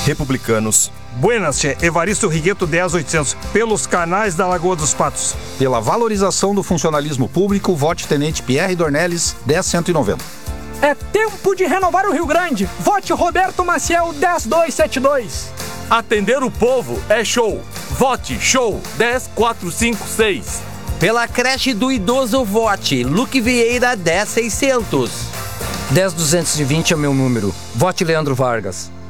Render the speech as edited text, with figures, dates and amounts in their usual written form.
Republicanos. Buenas, Che. Evaristo Rigueto 10800. Pelos canais da Lagoa dos Patos. Pela valorização do funcionalismo público, vote Tenente Pierre Dornelles 10190. É tempo de renovar o Rio Grande. Vote Roberto Maciel 10272. Atender o povo é show. Vote Show 10456. Pela creche do idoso, vote Luque Vieira 10600. 10220 é o meu número. Vote Leandro Vargas.